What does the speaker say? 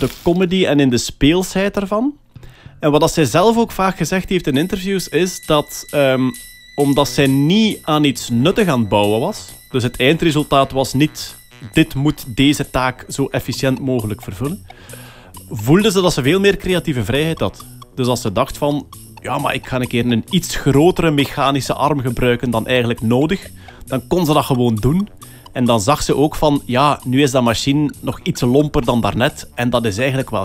de comedy en in de speelsheid ervan. En wat dat zij zelf ook vaak gezegd heeft in interviews, is dat omdat zij niet aan iets nuttig aan het bouwen was, dus het eindresultaat was niet dit moet deze taak zo efficiënt mogelijk vervullen, voelde ze dat ze veel meer creatieve vrijheid had. Dus als ze dacht van, ja, maar ik ga een keer een iets grotere mechanische arm gebruiken dan eigenlijk nodig, dan kon ze dat gewoon doen. En dan zag ze ook van, ja, nu is dat machine nog iets lomper dan daarnet. En dat is eigenlijk wel